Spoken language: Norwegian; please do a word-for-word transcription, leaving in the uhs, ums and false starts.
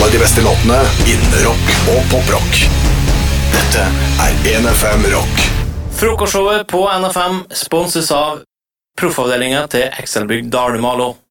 Bare de beste låtene innen rock og poprock. Dette er N F M Rock. Frokostshowet på N F M sponses av proffavdelingen til Excelbygg Dalmalo.